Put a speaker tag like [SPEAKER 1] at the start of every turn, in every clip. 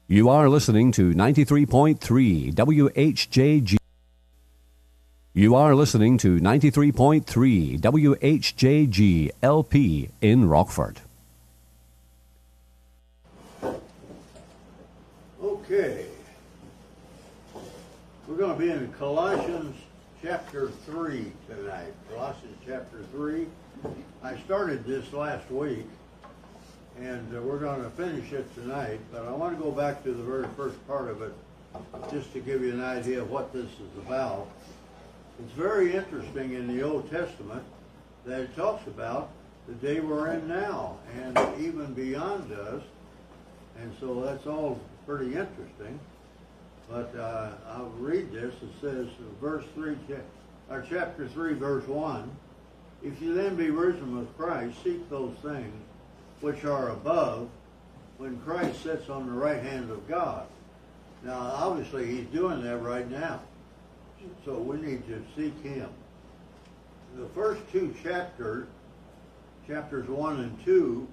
[SPEAKER 1] You are listening to 93.3 WHJG. You are listening to 93.3 WHJG LP in Rockford.
[SPEAKER 2] Okay. We're going to be in Colossians chapter 3 tonight. Colossians chapter 3. I started this last week, and we're going to finish it tonight, but I want to go back to the very first part of it just to give you an idea of what this is about. It's very interesting in the Old Testament that it talks about the day we're in now and even beyond us, and so that's all pretty interesting. But I'll read this. It says, verse 3, or chapter 3, verse 1, "If you then be risen with Christ, seek those things which are above, when Christ sits on the right hand of God." Now, obviously, he's doing that right now. So we need to seek him. The first two chapters 1 and 2,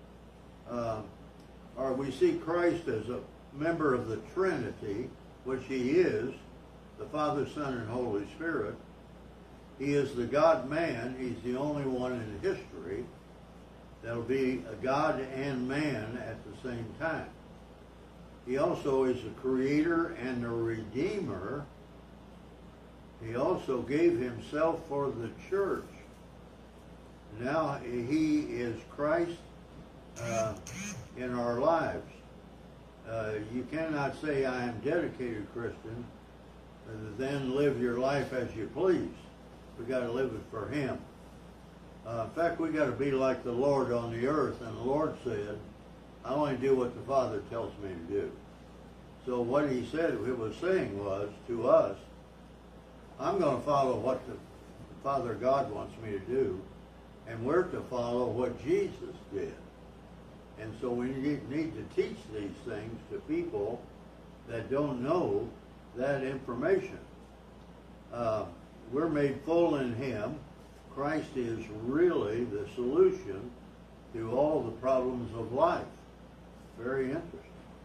[SPEAKER 2] we see Christ as a member of the Trinity, which he is, the Father, Son, and Holy Spirit. He is the God-man. He's the only one in history that'll be a God and man at the same time. He also is a creator and a redeemer. He also gave himself for the church. Now he is Christ in our lives. You cannot say, "I am dedicated Christian," and then live your life as you please. We got to live it for him. In fact, we got to be like the Lord on the earth, and the Lord said, "I only do what the Father tells me to do." So what he said, he was saying was to us, I'm going to follow what the Father God wants me to do, and we're to follow what Jesus did. And so we need to teach these things to people that don't know that information. We're made full in him. Christ is really the solution to all the problems of life. Very interesting.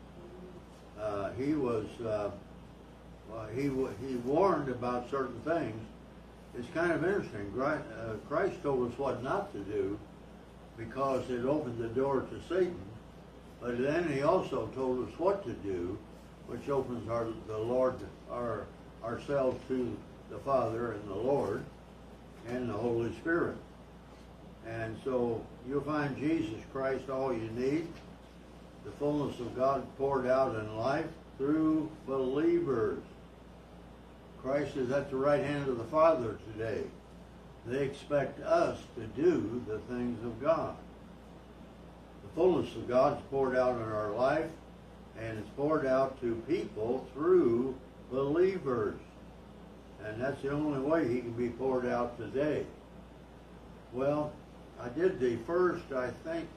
[SPEAKER 2] He warned about certain things. It's kind of interesting. Christ told us what not to do because it opened the door to Satan. But then he also told us what to do, which opens ourselves to the Father and the Lord and the Holy Spirit. And so you'll find Jesus Christ all you need. The fullness of God poured out in life through believers. Christ is at the right hand of the Father today. They expect us to do the things of God. The fullness of God is poured out in our life, and it's poured out to people through believers. And that's the only way he can be poured out today. Well, I did the first, I think,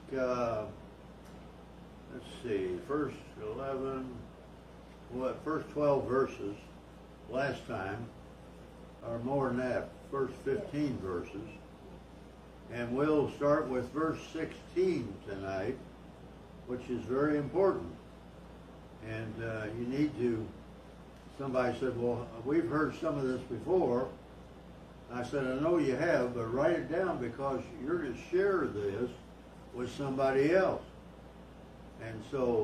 [SPEAKER 2] first 12 verses last time, or more than that, first 15 verses. And we'll start with verse 16 tonight, which is very important. And you need to, somebody said, "Well, we've heard some of this before." I said, "I know you have, but write it down because you're to share this with somebody else." And so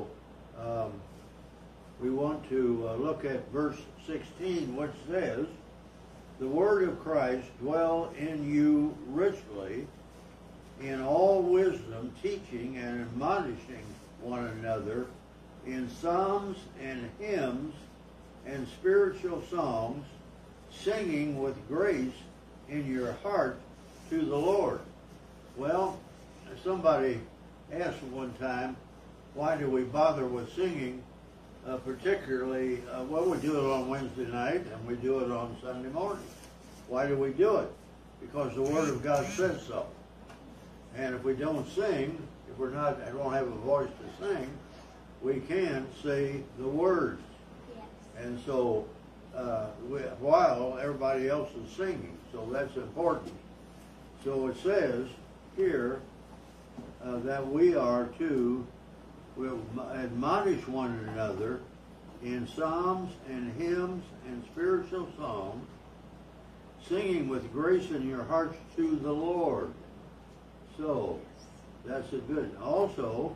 [SPEAKER 2] we want to look at verse 16, which says, "The word of Christ dwell in you richly, in all wisdom, teaching and admonishing one another in psalms and hymns and spiritual songs, singing with grace in your heart to the Lord." Well, somebody asked one time, why do we bother with singing, particularly, we do it on Wednesday night and we do it on Sunday morning. Why do we do it? Because the Word of God says so. And if we don't sing, if I don't have a voice to sing, we can say the words. Yes. And so, while everybody else is singing, so that's important. So it says here that we are to we'll admonish one another in psalms and hymns and spiritual songs, singing with grace in your hearts to the Lord. So, that's a good. Also,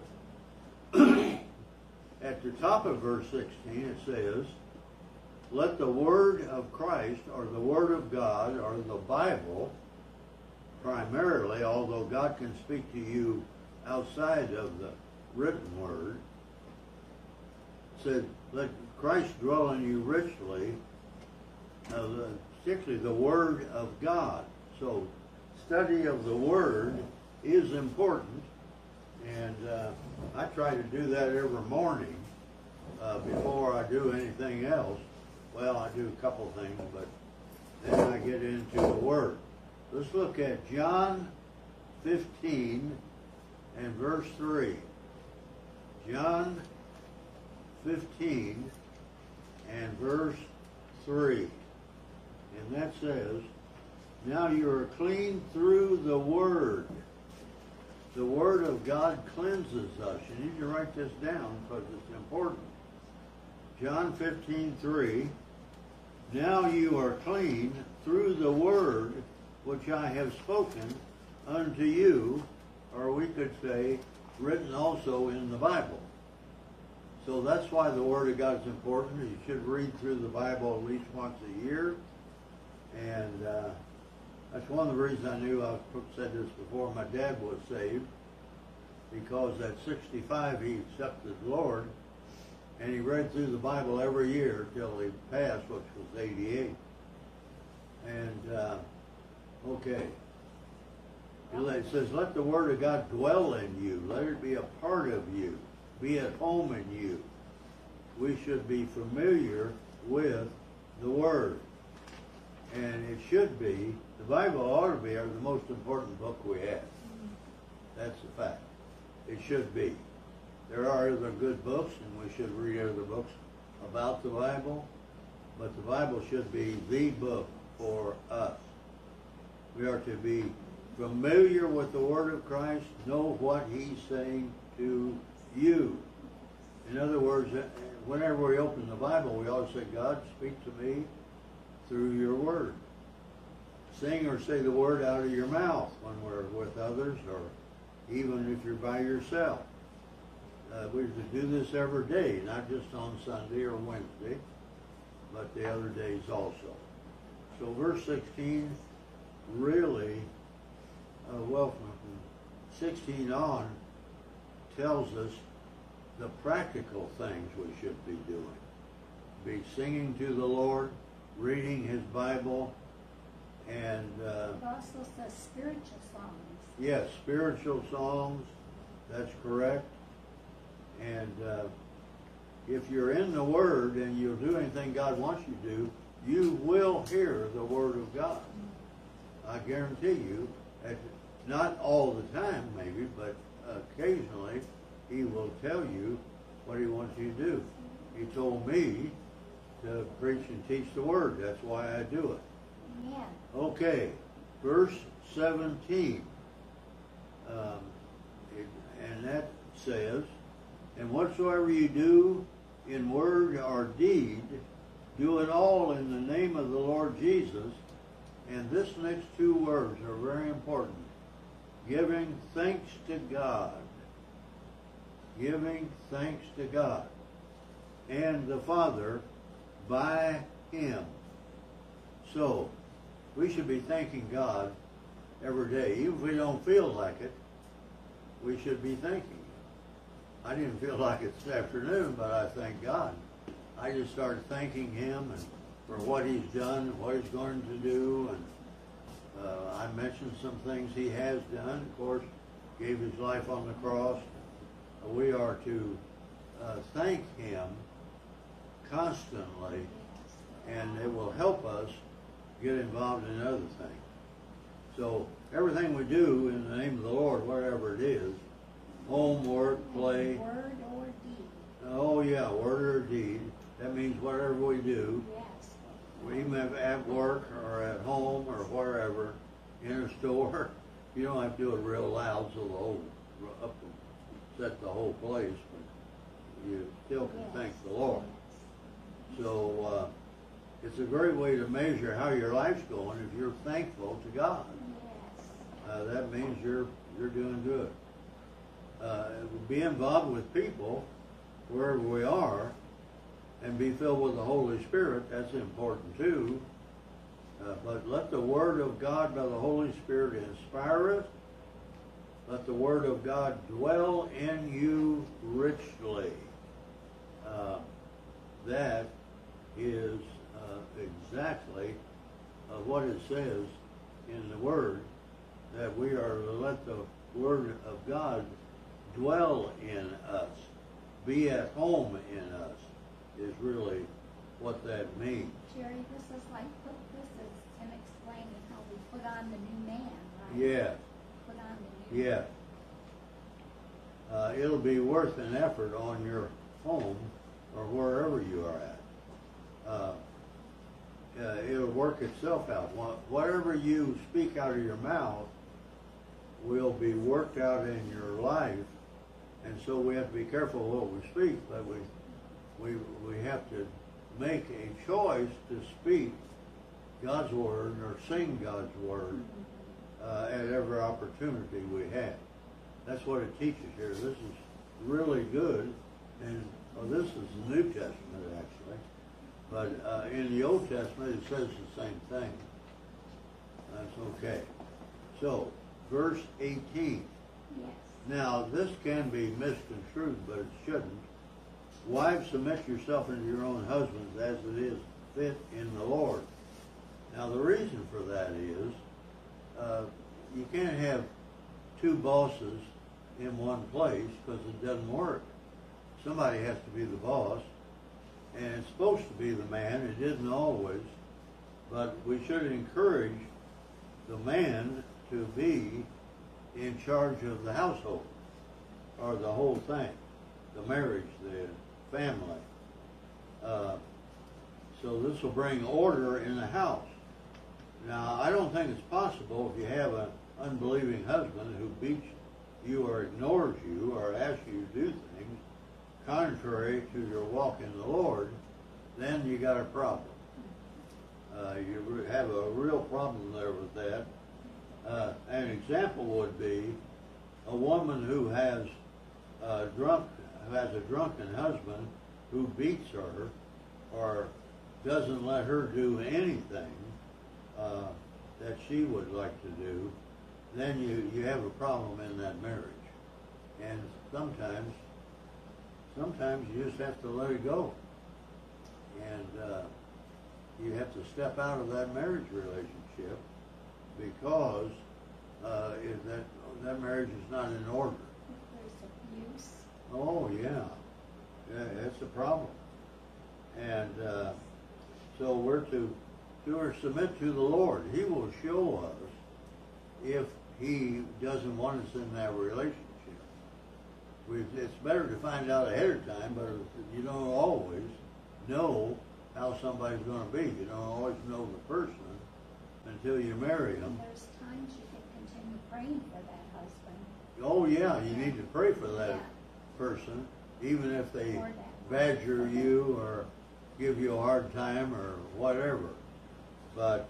[SPEAKER 2] at the top of verse 16 it says, let the word of Christ, or the word of God, or the Bible, primarily, although God can speak to you outside of the written word, said, let Christ dwell in you richly, particularly the word of God. So, study of the word is important, and I try to do that every morning before I do anything else. Well, I do a couple things, but then I get into the word. Let's look at John 15 and verse 3. John 15 and verse 3. And that says, now you are clean through the word. The word of God cleanses us. You need to write this down because it's important. John 15:3. Now you are clean through the word which I have spoken unto you, or we could say, written also in the Bible. So that's why the Word of God is important. You should read through the Bible at least once a year. And that's one of the reasons I knew, I've said this before, my dad was saved, because at 65 he accepted the Lord, and he read through the Bible every year till he passed, which was 88. And, okay. It says, let the Word of God dwell in you. Let it be a part of you. Be at home in you. We should be familiar with the Word. And it should be, the Bible ought to be the most important book we have. That's a fact. It should be. There are other good books, and we should read other books about the Bible, but the Bible should be the book for us. We are to be familiar with the Word of Christ, know what He's saying to you. In other words, whenever we open the Bible, we always say, God, speak to me through your Word. Sing or say the Word out of your mouth when we're with others, or even if you're by yourself. We should do this every day, not just on Sunday or Wednesday, but the other days also. So verse 16 really, from 16 on, tells us the practical things we should be doing. Be singing to the Lord, reading His Bible, and
[SPEAKER 3] it also says spiritual songs.
[SPEAKER 2] Yes, spiritual songs, that's correct. And if you're in the Word and you'll do anything God wants you to do, you will hear the Word of God. I guarantee you, not all the time maybe, but occasionally He will tell you what He wants you to do. He told me to preach and teach the Word. That's why I do it.
[SPEAKER 3] Amen.
[SPEAKER 2] Okay, verse 17. And that says, and whatsoever you do in word or deed, do it all in the name of the Lord Jesus. And this next two words are very important. Giving thanks to God. Giving thanks to God. And the Father by Him. So, we should be thanking God every day. Even if we don't feel like it, we should be thanking Him. I didn't feel like it this afternoon, but I thank God. I just started thanking Him and for what He's done, what He's going to do, and I mentioned some things He has done. Of course, gave His life on the cross. We are to thank Him constantly, and it will help us get involved in other things. So everything we do in the name of the Lord, whatever it is, home, work, play.
[SPEAKER 3] Word or deed.
[SPEAKER 2] Oh yeah, word or deed. That means whatever we do.
[SPEAKER 3] Yes.
[SPEAKER 2] Even if at work or at home or wherever, in a store, you don't have to do it real loud so the whole, set the whole place. you still can
[SPEAKER 3] Yes.
[SPEAKER 2] thank the Lord.
[SPEAKER 3] Yes.
[SPEAKER 2] So it's a great way to measure how your life's going if you're thankful to God.
[SPEAKER 3] Yes.
[SPEAKER 2] That means you're doing good. Be involved with people wherever we are, and be filled with the Holy Spirit. That's important too. But let the Word of God by the Holy Spirit inspire us. Let the Word of God dwell in you richly. That is exactly what it says in the Word, that we are to let the Word of God dwell in us, be at home in us, is really what that means.
[SPEAKER 3] Jerry, this is Tim explaining how we put on the new man, right?
[SPEAKER 2] Yes,
[SPEAKER 3] Put on the new
[SPEAKER 2] yes. It'll be worth an effort on your home or wherever you are at. It'll work itself out. Whatever you speak out of your mouth will be worked out in your life, and so we have to be careful what we speak, but we have to make a choice to speak God's Word or sing God's Word at every opportunity we have. That's what it teaches here. This is really good, and this is the New Testament actually, but in the Old Testament it says the same thing. That's okay. So, verse 18.
[SPEAKER 3] Yes.
[SPEAKER 2] Now, this can be misconstrued, but it shouldn't. Wives, submit yourself unto your own husbands as it is fit in the Lord. Now, the reason for that is you can't have two bosses in one place because it doesn't work. Somebody has to be the boss, and it's supposed to be the man. It isn't always, but we should encourage the man to be in charge of the household, or the whole thing, the marriage, the family. So this will bring order in the house. Now, I don't think it's possible if you have an unbelieving husband who beats you or ignores you or asks you to do things contrary to your walk in the Lord, then you got a problem. You have a real problem there with that. An example would be a woman who has a drunken husband who beats her or doesn't let her do anything that she would like to do. Then you have a problem in that marriage. And sometimes you just have to let it go. And you have to step out of that marriage relationship because if that marriage is not in order.
[SPEAKER 3] There's abuse.
[SPEAKER 2] Oh, yeah, it's a problem. And so we're to submit to the Lord. He will show us if He doesn't want us in that relationship. It's better to find out ahead of time, but you don't always know how somebody's going to be. You don't always know the person until you marry them.
[SPEAKER 3] And there's times you can continue praying for that husband.
[SPEAKER 2] Oh, yeah, you need to pray for that person, even if they badger you or give you a hard time or whatever. But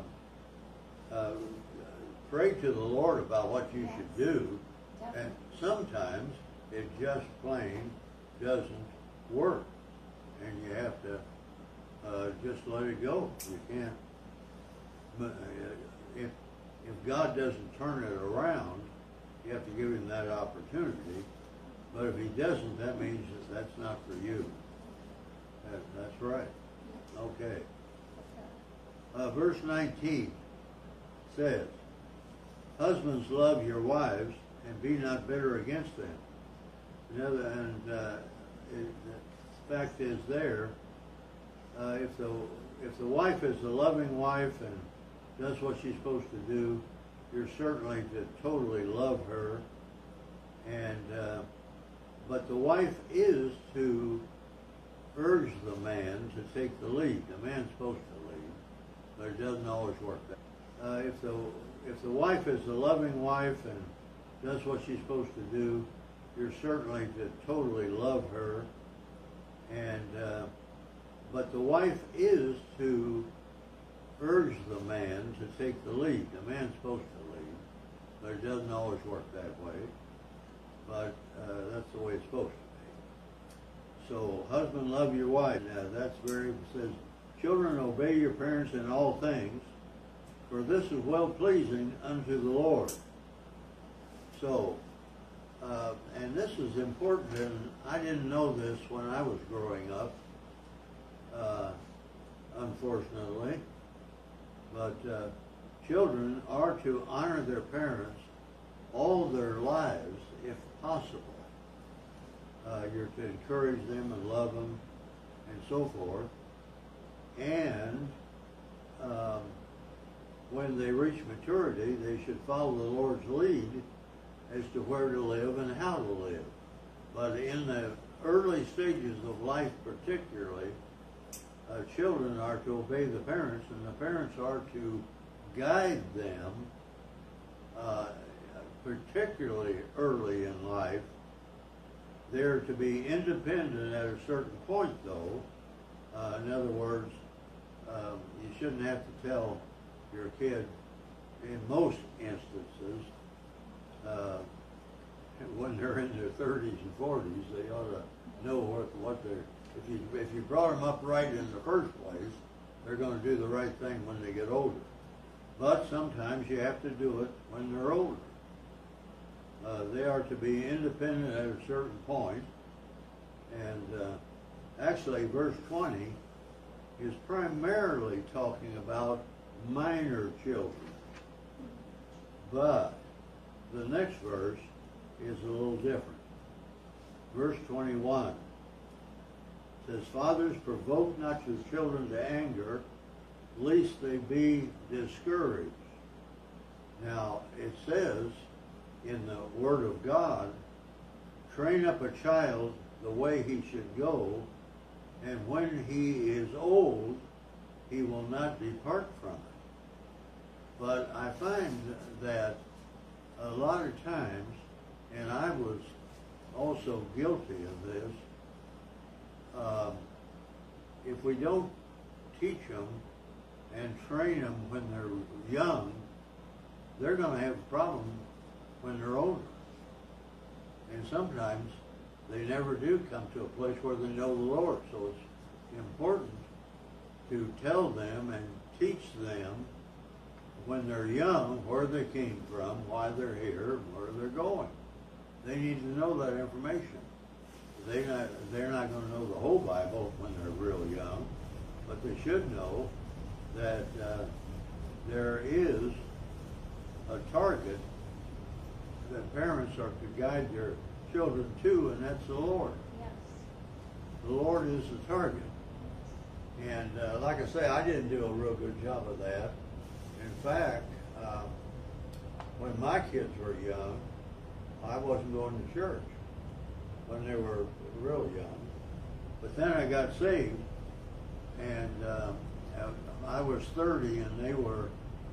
[SPEAKER 2] pray to the Lord about what you should do.
[SPEAKER 3] Definitely.
[SPEAKER 2] And sometimes it just plain doesn't work. And you have to just let it go. You can't. If God doesn't turn it around, you have to give Him that opportunity. But if He doesn't, that means that's not for you. That's right. Okay. Verse 19 says, husbands, love your wives and be not bitter against them. The fact is there, if the wife is a loving wife and does what she's supposed to do, you're certainly to totally love her. And but the wife is to urge the man to take the lead. The man's supposed to lead, but it doesn't always work. If the wife is a loving wife and does what she's supposed to do, you're certainly to totally love her the wife is to urge the man to take the lead. The man's supposed to lead, but it doesn't always work that way. But that's the way it's supposed to be. So, husband, love your wife. Now, that's very, it says, children, obey your parents in all things, for this is well-pleasing unto the Lord. So, and this is important, and I didn't know this when I was growing up, unfortunately, but children are to honor their parents all their lives, if possible. You're to encourage them and love them and so forth. And when they reach maturity, they should follow the Lord's lead as to where to live and how to live. But in the early stages of life particularly, children are to obey the parents, and the parents are to guide them, particularly early in life. They're to be independent at a certain point, though. In other words, you shouldn't have to tell your kid, in most instances, when they're in their 30s and 40s, they ought to know what they're. If you brought them up right in the first place, they're going to do the right thing when they get older. But sometimes you have to do it when they're older. They are to be independent at a certain point, and actually, verse 20 is primarily talking about minor children. But the next verse is a little different. Verse 21 says, fathers, provoke not your children to anger, lest they be discouraged. Now, it says in the Word of God, train up a child the way he should go, and when he is old, he will not depart from it. But I find that a lot of times, and I was also guilty of this, if we don't teach them and train them when they're young, they're going to have a problem when they're older. And sometimes they never do come to a place where they know the Lord. So it's important to tell them and teach them when they're young where they came from, why they're here, and where they're going. They need to know that information. They're not going to know the whole Bible when they're real young, but they should know that there is a target that parents are to guide their children to, and that's the Lord.
[SPEAKER 3] Yes.
[SPEAKER 2] The Lord is the target. And like I say, I didn't do a real good job of that. In fact, when my kids were young, I wasn't going to church when they were real young. But then I got saved, and I was 30 and they were